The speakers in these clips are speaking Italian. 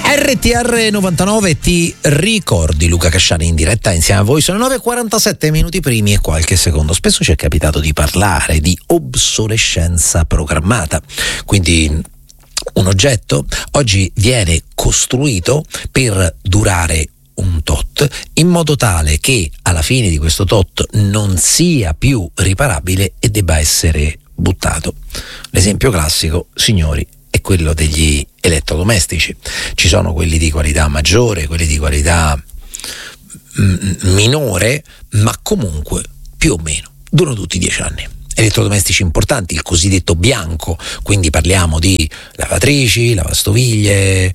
RTR 99, ti ricordi? Luca Casciani in diretta insieme a voi. Sono 9:47 minuti primi e qualche secondo. Spesso ci è capitato di parlare di obsolescenza programmata, quindi un oggetto oggi viene costruito per durare un tot, in modo tale che alla fine di questo tot non sia più riparabile e debba essere buttato. L'esempio classico, signori, è quello degli elettrodomestici. Ci sono quelli di qualità maggiore, quelli di qualità minore, ma comunque più o meno durano tutti 10 anni. Elettrodomestici importanti, il cosiddetto bianco, quindi parliamo di lavatrici, lavastoviglie,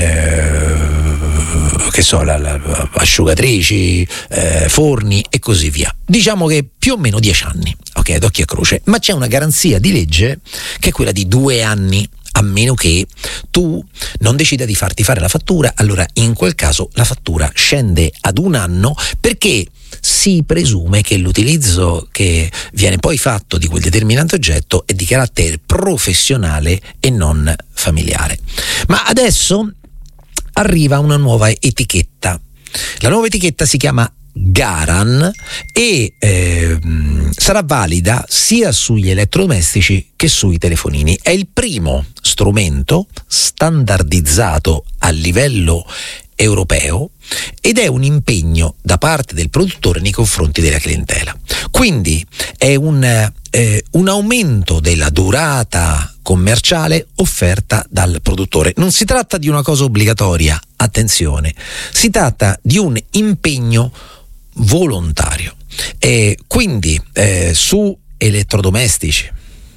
asciugatrici, forni e così via. Diciamo che più o meno 10 anni, ok, ad occhio e croce, ma c'è una garanzia di legge che è quella di 2 anni, a meno che tu non decida di farti fare la fattura. Allora in quel caso la fattura scende ad 1 anno, perché si presume che l'utilizzo che viene poi fatto di quel determinato oggetto è di carattere professionale e non familiare. Ma adesso arriva una nuova etichetta. La nuova etichetta si chiama Garan e sarà valida sia sugli elettrodomestici che sui telefonini. È il primo strumento standardizzato a livello europeo ed è un impegno da parte del produttore nei confronti della clientela. Quindi è un aumento della durata commerciale offerta dal produttore. Non si tratta di una cosa obbligatoria, attenzione, si tratta di un impegno volontario. Quindi su elettrodomestici,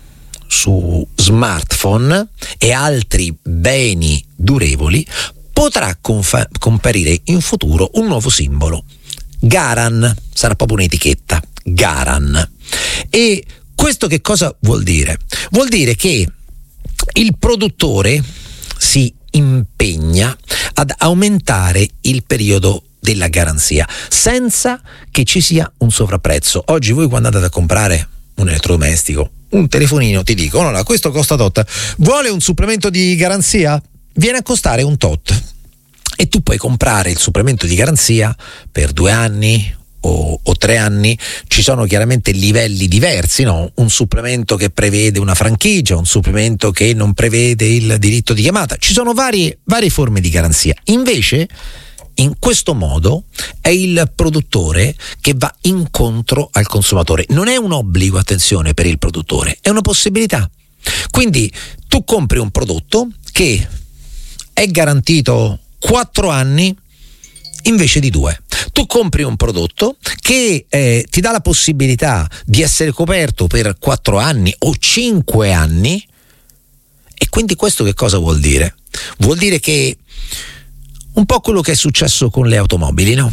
su smartphone e altri beni durevoli potrà comparire in futuro un nuovo simbolo, Garan, sarà proprio un'etichetta, Garan. E questo che cosa vuol dire? Vuol dire che il produttore si impegna ad aumentare il periodo della garanzia senza che ci sia un sovrapprezzo. Oggi voi quando andate a comprare un elettrodomestico, un telefonino, ti dicono: no, questo costa tot, vuole un supplemento di garanzia? Viene a costare un tot, e tu puoi comprare il supplemento di garanzia per 2 anni o 3 anni. Ci sono chiaramente livelli diversi, no? Un supplemento che prevede una franchigia, un supplemento che non prevede il diritto di chiamata. Ci sono varie forme di garanzia. Invece in questo modo è il produttore che va incontro al consumatore. Non è un obbligo, attenzione, per il produttore, è una possibilità. Quindi tu compri un prodotto che è garantito 4 anni invece di 2. Tu compri un prodotto che ti dà la possibilità di essere coperto per 4 anni o 5 anni. E quindi questo che cosa vuol dire? Vuol dire che un po' quello che è successo con le automobili, no?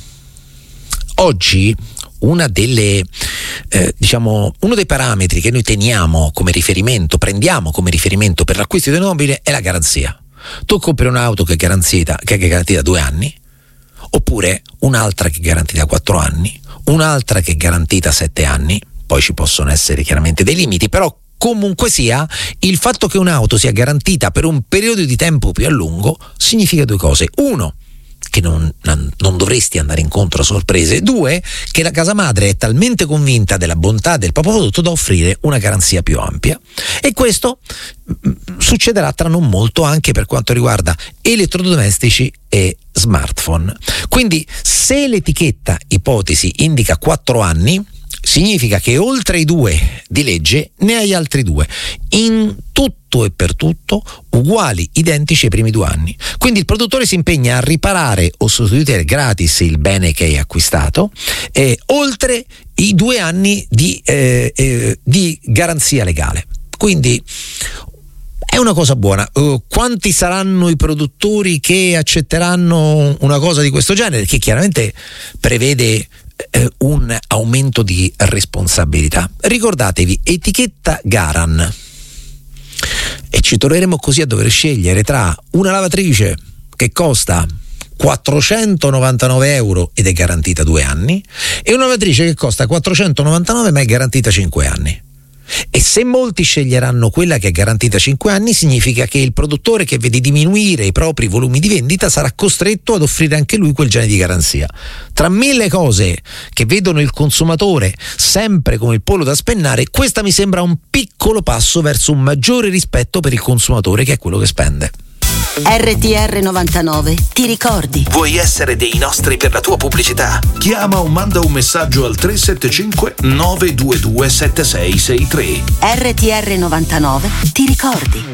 Oggi uno dei parametri che noi teniamo come riferimento, prendiamo come riferimento per l'acquisto di un'automobile è la garanzia. Tu compri un'auto che è garantita 2 anni, oppure un'altra che è garantita 4 anni, un'altra che è garantita 7 anni, poi ci possono essere chiaramente dei limiti, però comunque sia, il fatto che un'auto sia garantita per un periodo di tempo più a lungo significa 2 cose. 1, che non dovresti andare incontro a sorprese. 2, che la casa madre è talmente convinta della bontà del proprio prodotto da offrire una garanzia più ampia. E questo succederà tra non molto anche per quanto riguarda elettrodomestici e smartphone. Quindi se l'etichetta ipotesi indica 4 anni, significa che oltre i 2 di legge ne hai altri 2, in tutto e per tutto uguali, identici ai primi 2 anni. Quindi il produttore si impegna a riparare o sostituire gratis il bene che hai acquistato, oltre i 2 anni di garanzia legale. Quindi è una cosa buona. Quanti saranno i produttori che accetteranno una cosa di questo genere, che chiaramente prevede un aumento di responsabilità? Ricordatevi, etichetta Garan, e ci troveremo così a dover scegliere tra una lavatrice che costa 499 euro ed è garantita 2 anni e una lavatrice che costa 499 ma è garantita 5 anni. E se molti sceglieranno quella che è garantita 5 anni, significa che il produttore che vede diminuire i propri volumi di vendita sarà costretto ad offrire anche lui quel genere di garanzia. Tra mille cose che vedono il consumatore sempre come il pollo da spennare, questa mi sembra un piccolo passo verso un maggiore rispetto per il consumatore, che è quello che spende. RTR 99, ti ricordi? Vuoi essere dei nostri per la tua pubblicità? Chiama o manda un messaggio al 375 922 7663. RTR 99, ti ricordi?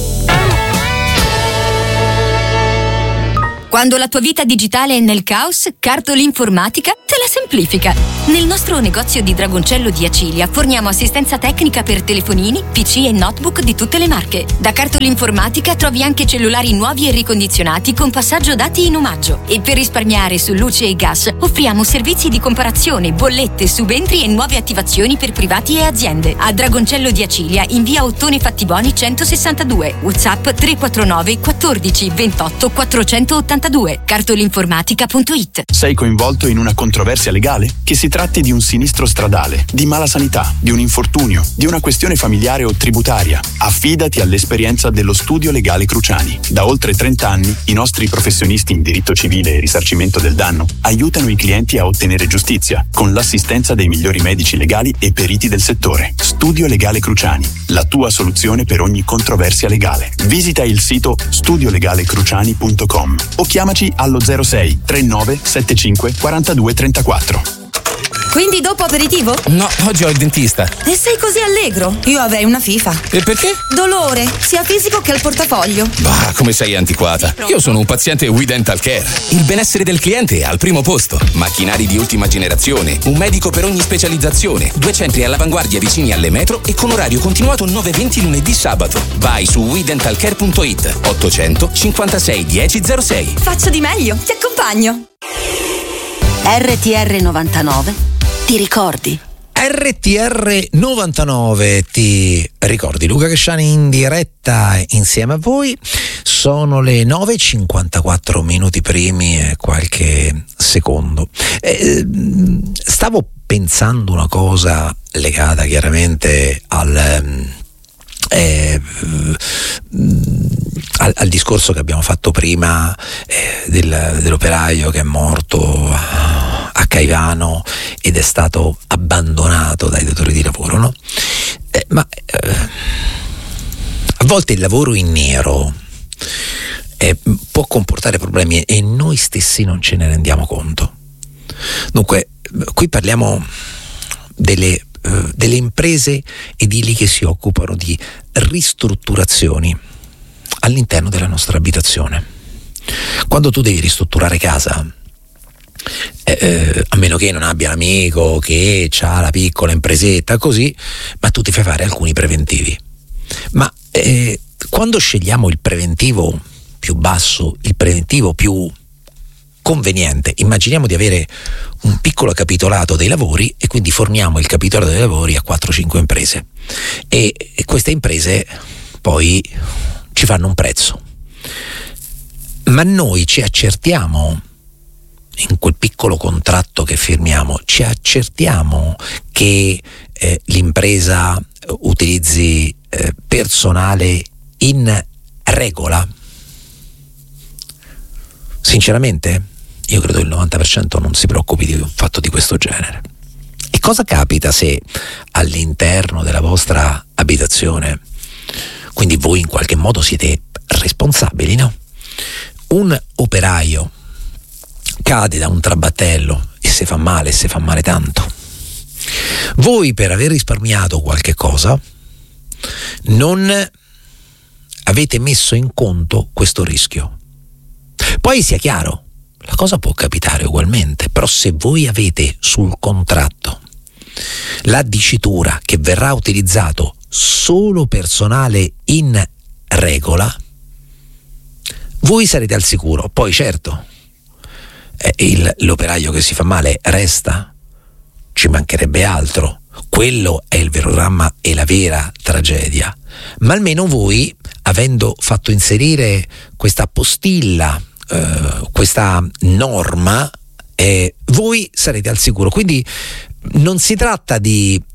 Quando la tua vita digitale è nel caos, Cartoli Informatica te la semplifica. Nel nostro negozio di Dragoncello di Acilia forniamo assistenza tecnica per telefonini, PC e notebook di tutte le marche. Da Cartoli Informatica trovi anche cellulari nuovi e ricondizionati con passaggio dati in omaggio. E per risparmiare su luce e gas offriamo servizi di comparazione, bollette, subentri e nuove attivazioni per privati e aziende. A Dragoncello di Acilia in via Ottone Fattiboni 162. WhatsApp 349 14 28 482. Cartolinformatica.it. Sei coinvolto in una controversia legale? Che si tratti di un sinistro stradale, di mala sanità, di un infortunio, di una questione familiare o tributaria, affidati all'esperienza dello Studio Legale Cruciani. Da oltre 30 anni i nostri professionisti in diritto civile e risarcimento del danno aiutano i clienti a ottenere giustizia con l'assistenza dei migliori medici legali e periti del settore. Studio Legale Cruciani, la tua soluzione per ogni controversia legale. Visita il sito studiolegalecruciani.com o chiamaci allo 06 39 75 42 34. Quindi dopo aperitivo? No, oggi ho il dentista. E sei così allegro? Io avrei una fifa. E perché? Dolore, sia fisico che al portafoglio. Bah, come sei antiquata. Io sono un paziente We Dental Care. Il benessere del cliente è al primo posto. Macchinari di ultima generazione, un medico per ogni specializzazione, 2 centri all'avanguardia vicini alle metro e con orario continuato 9-20 lunedì sabato. Vai su WeDentalCare.it 800 56 1006. Faccio di meglio, ti accompagno. RTR 99, ti ricordi? RTR 99, ti ricordi? Luca Cresciani in diretta insieme a voi. Sono le 9:54 minuti primi e qualche secondo. Stavo pensando una cosa legata chiaramente al discorso che abbiamo fatto prima dell'operaio che è morto a Caivano ed è stato abbandonato dai datori di lavoro, no? Ma a volte il lavoro in nero può comportare problemi e noi stessi non ce ne rendiamo conto. Dunque, qui parliamo delle imprese edili che si occupano di ristrutturazioni all'interno della nostra abitazione. Quando tu devi ristrutturare casa, a meno che non abbia l'amico che ha la piccola impresetta così, ma tu ti fai fare alcuni preventivi. Ma quando scegliamo il preventivo più basso, il preventivo più conveniente, immaginiamo di avere un piccolo capitolato dei lavori e quindi forniamo il capitolato dei lavori a 4-5 imprese e queste imprese poi ci fanno un prezzo, ma noi ci accertiamo in quel piccolo contratto che firmiamo, ci accertiamo che l'impresa utilizzi personale in regola? Sinceramente io credo che il 90% non si preoccupi di un fatto di questo genere. E cosa capita se all'interno della vostra abitazione, quindi voi in qualche modo siete responsabili, no? Un operaio cade da un trabattello e se fa male tanto. Voi, per aver risparmiato qualche cosa, non avete messo in conto questo rischio. Poi sia chiaro, la cosa può capitare ugualmente, però se voi avete sul contratto la dicitura che verrà utilizzato solo personale in regola, voi sarete al sicuro. Poi certo, l'operaio che si fa male resta, ci mancherebbe altro, quello è il vero dramma e la vera tragedia, ma almeno voi, avendo fatto inserire questa postilla, questa norma, voi sarete al sicuro. Quindi non si tratta di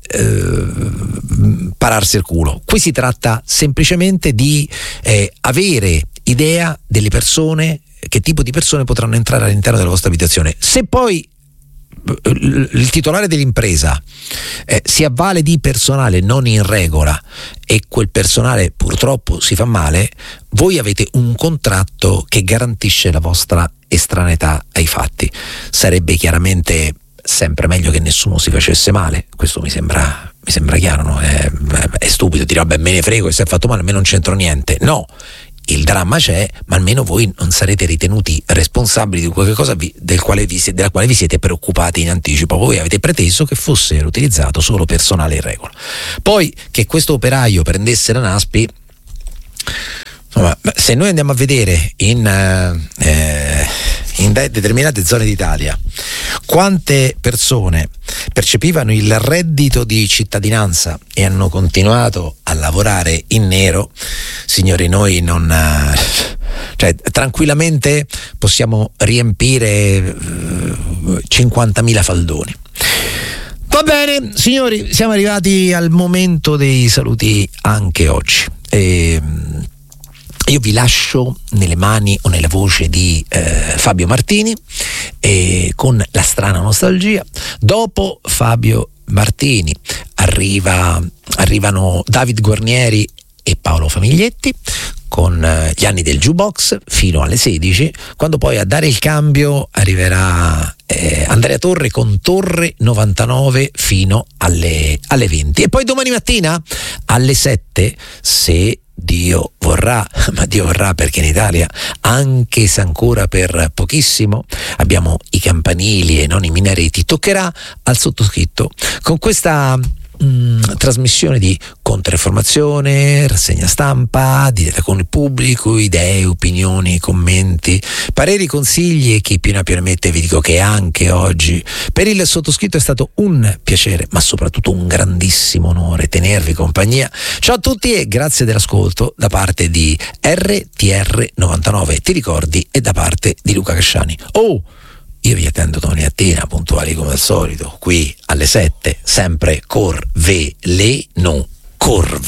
pararsi il culo. Qui si tratta semplicemente di avere idea delle persone, che tipo di persone potranno entrare all'interno della vostra abitazione. Se poi il titolare dell'impresa si avvale di personale non in regola e quel personale purtroppo si fa male, voi avete un contratto che garantisce la vostra estraneità ai fatti. Sarebbe chiaramente sempre meglio che nessuno si facesse male, questo mi sembra chiaro, no? È stupido dire vabbè, me ne frego, e se è fatto male a me non c'entro niente. No, il dramma c'è, ma almeno voi non sarete ritenuti responsabili di qualche cosa della quale vi siete preoccupati in anticipo. Voi avete preteso che fosse utilizzato solo personale in regola. Poi che questo operaio prendesse la Naspi, insomma, se noi andiamo a vedere in determinate zone d'Italia quante persone percepivano il reddito di cittadinanza e hanno continuato a lavorare in nero, signori, noi non tranquillamente possiamo riempire 50.000 faldoni. Va bene, signori, siamo arrivati al momento dei saluti anche oggi. Io vi lascio nelle mani o nella voce di Fabio Martini con La strana nostalgia. Dopo Fabio Martini arrivano David Guarnieri e Paolo Famiglietti con Gli anni del jukebox fino alle 16, quando poi a dare il cambio arriverà Andrea Torre con Torre 99 fino alle 20, e poi domani mattina alle 7, se Dio vorrà, ma Dio vorrà perché in Italia, anche se ancora per pochissimo, abbiamo i campanili e non i minareti, toccherà al sottoscritto con questa trasmissione di controinformazione, rassegna stampa, diretta con il pubblico, idee, opinioni, commenti, pareri, consigli, e chi più ne ha più ne mette. Vi dico che anche oggi per il sottoscritto è stato un piacere, ma soprattutto un grandissimo onore tenervi compagnia. Ciao a tutti e grazie dell'ascolto da parte di RTR 99, ti ricordi, e da parte di Luca Casciani. Io vi attendo domani mattina puntuali come al solito, qui alle 7, sempre Corveleno.